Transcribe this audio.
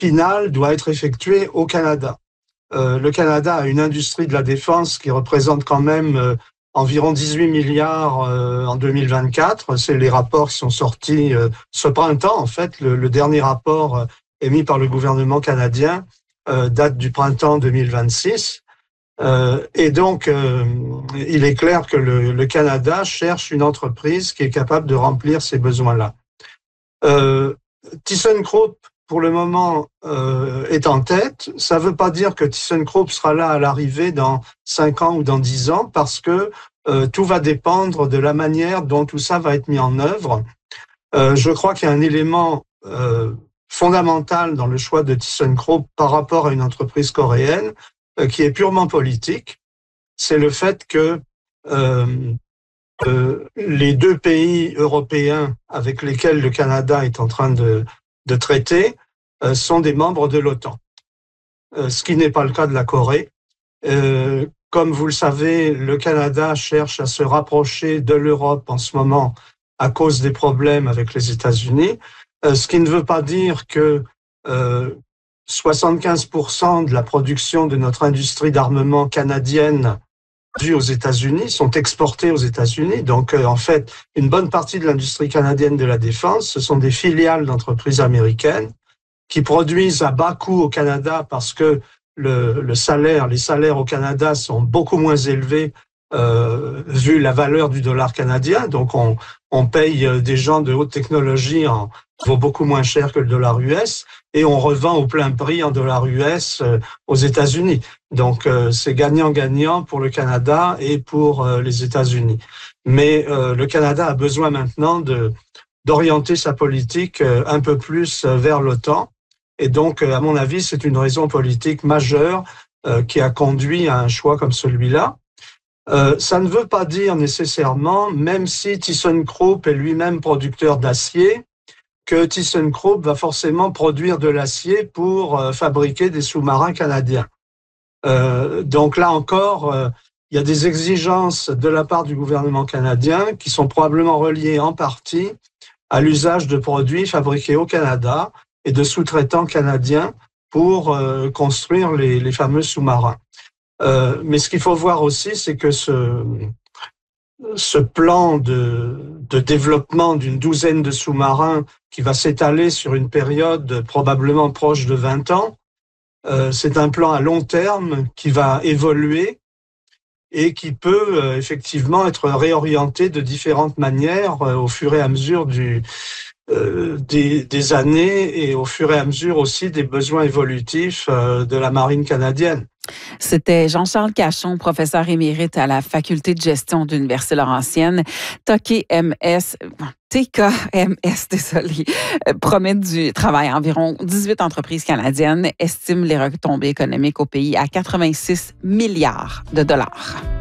finale doit être effectuée au Canada. Le Canada a une industrie de la défense qui représente quand même environ 18 milliards en 2024. C'est les rapports qui sont sortis ce printemps. En fait, le dernier rapport émis par le gouvernement canadien date du printemps 2026. Et donc, il est clair que le Canada cherche une entreprise qui est capable de remplir ces besoins-là. ThyssenKrupp, pour le moment, est en tête. Ça ne veut pas dire que ThyssenKrupp sera là à l'arrivée dans 5 ans ou dans 10 ans, parce que tout va dépendre de la manière dont tout ça va être mis en œuvre. Je crois qu'il y a un élément fondamental dans le choix de ThyssenKrupp par rapport à une entreprise coréenne qui est purement politique. C'est le fait que les deux pays européens avec lesquels le Canada est en train de traiter sont des membres de l'OTAN, ce qui n'est pas le cas de la Corée. Comme vous le savez, le Canada cherche à se rapprocher de l'Europe en ce moment à cause des problèmes avec les États-Unis, ce qui ne veut pas dire que 75% de la production de notre industrie d'armement canadienne aux États-Unis sont exportés aux États-Unis. Donc, en fait, une bonne partie de l'industrie canadienne de la défense, ce sont des filiales d'entreprises américaines qui produisent à bas coût au Canada parce que les salaires au Canada sont beaucoup moins élevés vu la valeur du dollar canadien. Donc, on paye des gens de haute technologie vaut beaucoup moins cher que le dollar US et on revend au plein prix en dollars US aux États-Unis. Donc, c'est gagnant-gagnant pour le Canada et pour les États-Unis. Mais le Canada a besoin maintenant d'orienter sa politique un peu plus vers l'OTAN. Et donc, à mon avis, c'est une raison politique majeure qui a conduit à un choix comme celui-là. Ça ne veut pas dire nécessairement, même si ThyssenKrupp est lui-même producteur d'acier, que ThyssenKrupp va forcément produire de l'acier pour fabriquer des sous-marins canadiens. Donc là encore, il y a des exigences de la part du gouvernement canadien qui sont probablement reliées en partie à l'usage de produits fabriqués au Canada et de sous-traitants canadiens pour construire les fameux sous-marins. Mais ce qu'il faut voir aussi, c'est que ce plan de développement d'une douzaine de sous-marins qui va s'étaler sur une période probablement proche de 20 ans, c'est un plan à long terme qui va évoluer et qui peut effectivement être réorienté de différentes manières au fur et à mesure des années et au fur et à mesure aussi des besoins évolutifs de la marine canadienne. C'était Jean-Charles Cachon, professeur émérite à la Faculté de gestion de l'Université Laurentienne. TKMS, promet du travail. Environ 18 entreprises canadiennes estiment les retombées économiques au pays à 86 milliards de dollars.